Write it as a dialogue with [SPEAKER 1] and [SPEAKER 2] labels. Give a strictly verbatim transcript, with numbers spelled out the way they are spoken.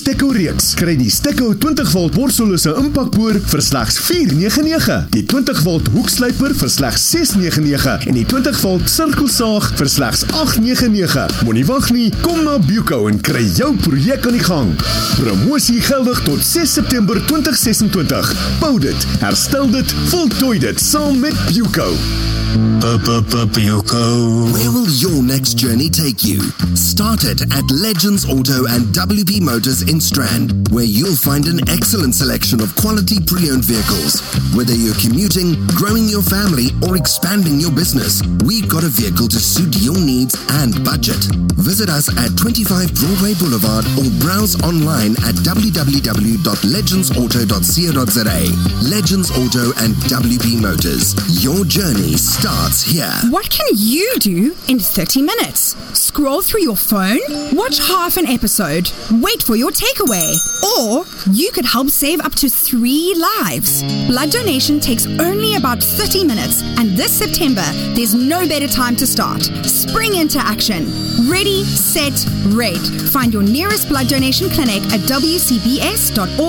[SPEAKER 1] Stekko reeks kry die Stekko twintig volt borsellose impakboor vir slegs vier negenennegentig, die twintig volt hoekslyper vir slegs ses negenennegentig en die twintig volt sirkelsaag vir slegs agt negenennegentig. Moenie wag nie, kom na Buco en kry jou projek aan die gang. Promosie geldig tot ses September twintig sesentwintig. Bou dit, herstel dit, voltooi dit saam met Buco.
[SPEAKER 2] Buco. Where will your next journey take you? Start it at Legends Auto and W P Motors in Strand, where you'll find an excellent selection of quality pre-owned vehicles. Whether you're commuting, growing your family, or expanding your business, we've got a vehicle to suit your needs and budget. Visit us at twenty-five Broadway Boulevard or browse online at w w w dot legends auto dot co dot za. Legends Auto and W P Motors. Your journey starts here.
[SPEAKER 3] What can you do in thirty minutes? Scroll through your phone, watch half an episode, wait for your takeaway. Or you could help save up to three lives. Blood donation takes only about thirty minutes, and this September, there's no better time to start. Spring into action. Ready, set, rate. Find your nearest blood donation clinic at w c b s dot org